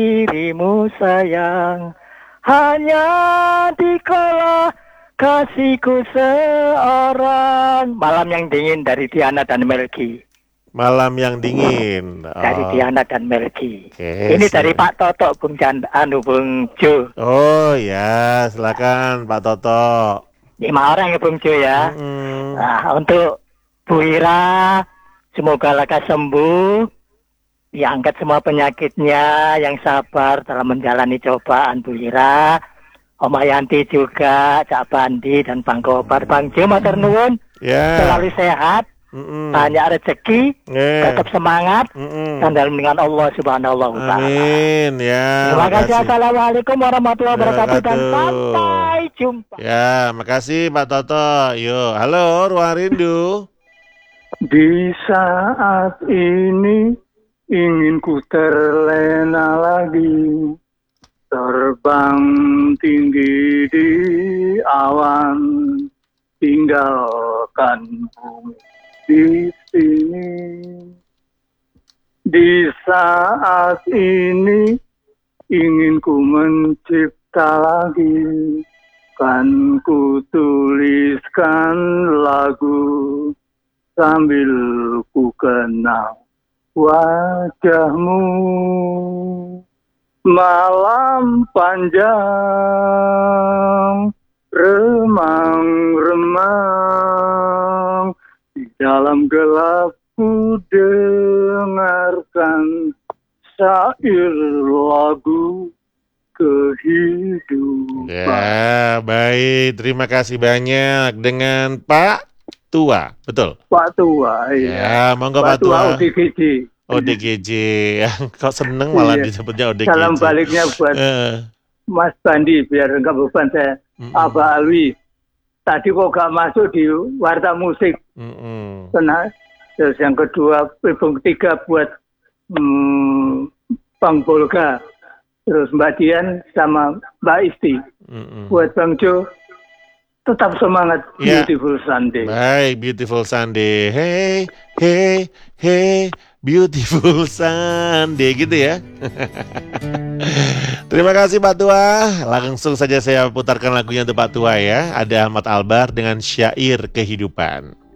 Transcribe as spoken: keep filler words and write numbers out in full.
dirimu sayang, hanya dikala kasihku seorang. Malam yang dingin dari Diana dan Melgi. Malam yang dingin. Oh. Dari Diana dan Melgi. Okay, Ini siap. dari Pak Toto, Bung Jan, anu Bung Jo. Oh ya, silakan Pak Toto. Lima orang ya Bung Jo ya. Mm-hmm. Nah, untuk Bu Ira, semoga lekas sembuh, diangkat semua penyakitnya, yang sabar dalam menjalani cobaan Bu Ira. Om Yanti juga, Cak Bandi dan Bang Kobar. Bang Jo matur nuwun, yeah. selalu sehat. Mm-mm. Banyak rezeki, yeah. tetap semangat, Mm-mm. dan dalam lindungan Allah Subhanahu wa Ta'ala. Amin ya. Terima kasih. Assalamualaikum warahmatullahi wabarakatuh dan sampai jumpa. Ya, makasih Pak Toto. Yuk, halo Ruang Rindu. Di saat ini ingin ku terlena lagi, terbang tinggi di awan, tinggalkan bumi di sini. Di saat ini ingin ku mencipta lagi, kan ku tuliskan lagu sambil ku kenal wajahmu. Malam panjang remang-remang, di dalam gelap ku dengarkan syair lagu kehidupan. Ya, baik. Terima kasih banyak. Dengan Pak Tua, betul? Pak Tua, iya. Ya, monggo Pak, Pak Tua. O D G J. O D G J. Kok seneng malah iya. disebutnya O D G J. Salam baliknya buat uh. Mas Bandi, biar enggak beban saya. Mm-mm. Abah Alwi. Tadi kok gak masuk di warta musik. Mm-mm. Karena terus yang kedua, yang ketiga buat hmm, Bang Bolga. Terus Mbak Dian sama Mbak Isti. Mm-mm. Buat Bang Jo, tetap semangat. Yeah. Beautiful Sunday. Baik, beautiful Sunday. Hey, hey, hey, beautiful Sunday. Gitu ya. Terima kasih Pak Tua. Langsung saja saya putarkan lagunya untuk Pak Tua ya. Ada Ahmad Albar dengan Syair Kehidupan.